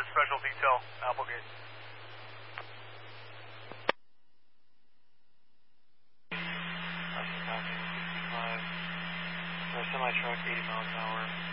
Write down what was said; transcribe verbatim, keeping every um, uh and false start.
special detail, Applegate. sixty-five. There's a semi-truck, eighty miles an hour.